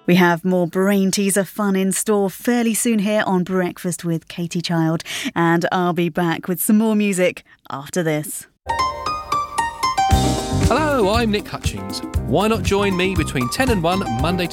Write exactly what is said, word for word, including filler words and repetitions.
We have more brain teaser fun in store fairly soon here on Breakfast with Katie Child, and I'll be back with some more music after this. Hello, I'm Nick Hutchings. Why not join me between ten and one Monday